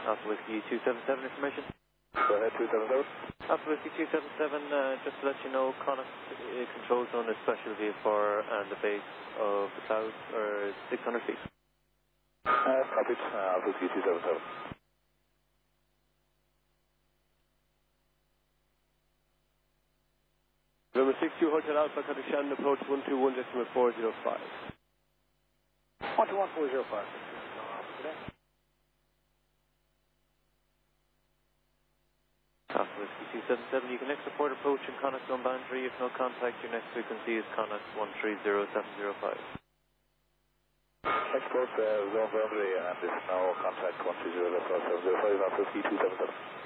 Alpha Whiskey 277 information. Go ahead, 277. Alpha Whiskey 277, just to let you know, Connacht control zone is special VFR and the base of the clouds are 600 feet. Copied, Alpha Whiskey 277. Number 62 Hotel Alpha, Qatar Shannon, approach 121.405. 121.405. Alpha Whiskey 277, you can next report approach in Connacht zone boundary. If no contact, your next frequency is Connacht 130705. Export zone boundary and is now contact 130705, Alpha Whiskey 277.